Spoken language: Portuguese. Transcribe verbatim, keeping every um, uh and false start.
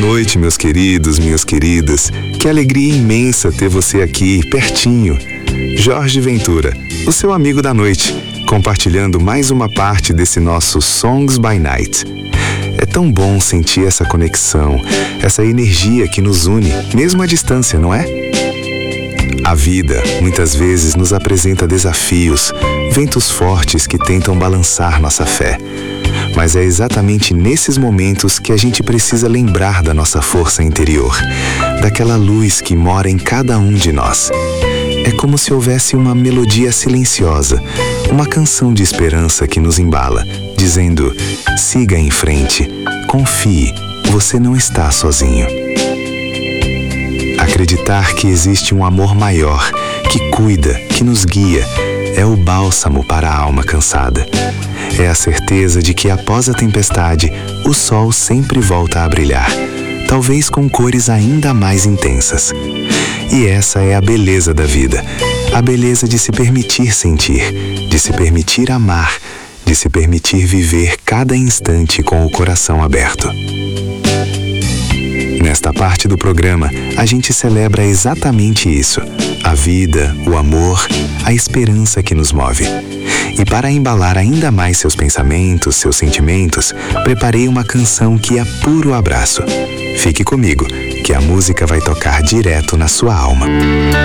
noite, meus queridos, minhas queridas. Que alegria imensa ter você aqui, pertinho. Jorge Ventura, o seu amigo da noite, compartilhando mais uma parte desse nosso Songs by Night. É tão bom sentir essa conexão, essa energia que nos une, mesmo à distância, não é? A vida, muitas vezes, nos apresenta desafios, ventos fortes que tentam balançar nossa fé. Mas é exatamente nesses momentos que a gente precisa lembrar da nossa força interior, daquela luz que mora em cada um de nós. É como se houvesse uma melodia silenciosa, uma canção de esperança que nos embala, dizendo: siga em frente, confie, você não está sozinho. Acreditar que existe um amor maior, que cuida, que nos guia, é o bálsamo para a alma cansada. É a certeza de que após a tempestade, o sol sempre volta a brilhar, talvez com cores ainda mais intensas. E essa é a beleza da vida, a beleza de se permitir sentir, de se permitir amar, de se permitir viver cada instante com o coração aberto. Nesta parte do programa, a gente celebra exatamente isso: a vida, o amor, a esperança que nos move. E para embalar ainda mais seus pensamentos, seus sentimentos, preparei uma canção que é puro abraço. Fique comigo, que a música vai tocar direto na sua alma.